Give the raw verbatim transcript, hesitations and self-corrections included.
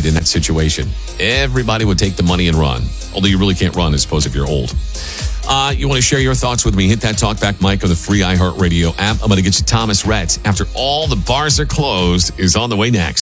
decided in that situation? Everybody would take the money and run. Although you really can't run, I suppose, if you're old. Uh, you want to share your thoughts with me? Hit that talkback mic on the free iHeartRadio app. I'm going to get you Thomas Rhett. After all the bars are closed, is on the way next.